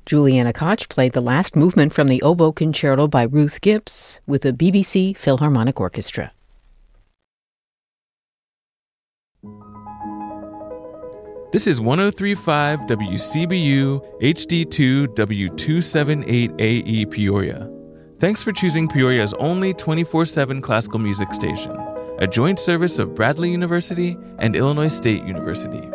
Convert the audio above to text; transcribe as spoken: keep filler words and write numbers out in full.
Juliana Koch played the last movement from the Oboe Concerto by Ruth Gibbs with the B B C Philharmonic Orchestra. This is one oh three point five W C B U H D two W two seventy-eight A E Peoria. Thanks for choosing Peoria's only twenty-four seven classical music station, a joint service of Bradley University and Illinois State University.